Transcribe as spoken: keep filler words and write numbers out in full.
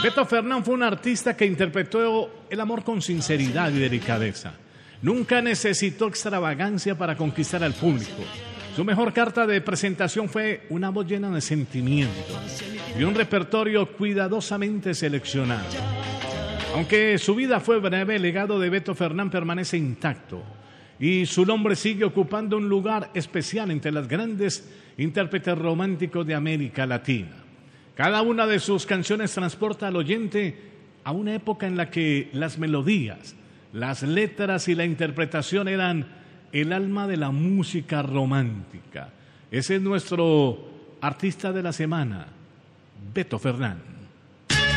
Beto Fernán fue un artista que interpretó el amor con sinceridad y delicadeza. Nunca necesitó extravagancia para conquistar al público. Su mejor carta de presentación fue una voz llena de sentimiento y un repertorio cuidadosamente seleccionado. Aunque su vida fue breve, el legado de Beto Fernán permanece intacto y su nombre sigue ocupando un lugar especial entre las grandes intérpretes románticos de América Latina. Cada una de sus canciones transporta al oyente a una época en la que las melodías, las letras y la interpretación eran el alma de la música romántica. Ese es nuestro artista de la semana, Beto Fernán.